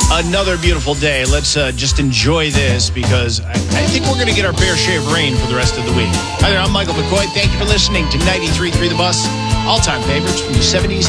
Another beautiful day. Let's just enjoy this because I think we're going to get our fair share of rain for the rest of the week. Hi there, I'm Michael McCoy. Thank you for listening to 93.3 The Bus. All-time favorites from the 70s,